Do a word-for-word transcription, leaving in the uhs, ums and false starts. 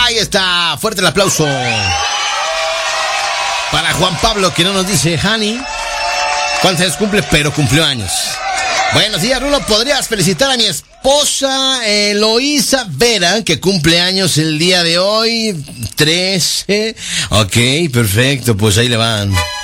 Ahí está, fuerte el aplauso para Juan Pablo, que no nos dice Hani cuántos años cumple, pero cumplió años. Buenos días, Rulo. ¿Podrías felicitar a mi esposa Eloísa Vera, que cumple años el día de hoy? trece. Ok, perfecto, pues ahí le van.